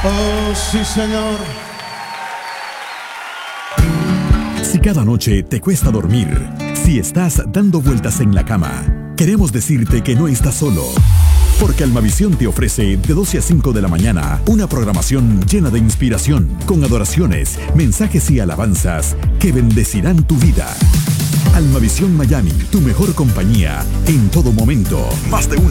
Oh, sí, Señor. Si cada noche te cuesta dormir, si estás dando vueltas en la cama, queremos decirte que no estás solo. Porque Almavisión te ofrece de 12 a 5 de la mañana una programación llena de inspiración, con adoraciones, mensajes y alabanzas que bendecirán tu vida. Almavisión Miami, tu mejor compañía en todo momento. Más de una